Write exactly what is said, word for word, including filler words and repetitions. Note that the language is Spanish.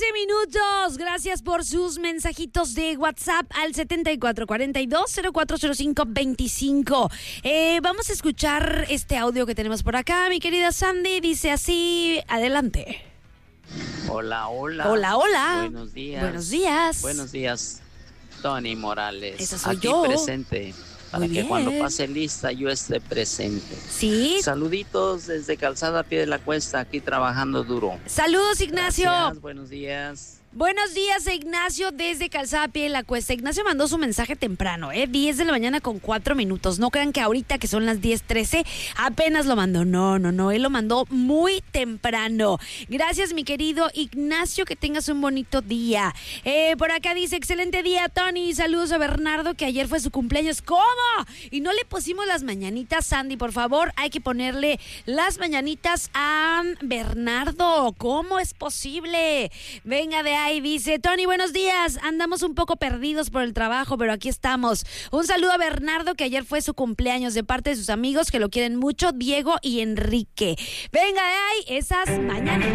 minutos. Gracias por sus mensajitos de WhatsApp al setenta y cuatro cuarenta y dos cero cuatro cero cinco veinticinco. Eh, vamos a escuchar este audio que tenemos por acá. Mi querida Sandy dice así, adelante. Hola, hola. Hola, hola. Buenos días. Buenos días. Buenos días, Tony Morales. Esa soy Aquí yo. presente. Para Muy que bien. cuando pase lista yo esté presente. Sí. Saluditos desde Calzada a Pie de la Cuesta, aquí trabajando duro. Saludos, Ignacio. Gracias, buenos días. Buenos días, Ignacio, desde Calzada a Pie de la Cuesta. Ignacio mandó su mensaje temprano, ¿eh? diez de la mañana con cuatro minutos. No crean que ahorita que son las diez trece apenas lo mandó. No, no, no. Él lo mandó muy temprano. Gracias, mi querido Ignacio. Que tengas un bonito día. Eh, por acá dice, excelente día, Tony. Saludos a Bernardo, que ayer fue su cumpleaños. ¿Cómo? Y no le pusimos las mañanitas, Sandy, por favor. Hay que ponerle las mañanitas a Bernardo. ¿Cómo es posible? Venga de ahí. Dice, Tony, buenos días. Andamos un poco perdidos por el trabajo, pero aquí estamos. Un saludo a Bernardo, que ayer fue su cumpleaños, de parte de sus amigos que lo quieren mucho, Diego y Enrique. Venga de ahí, esas mañanitas.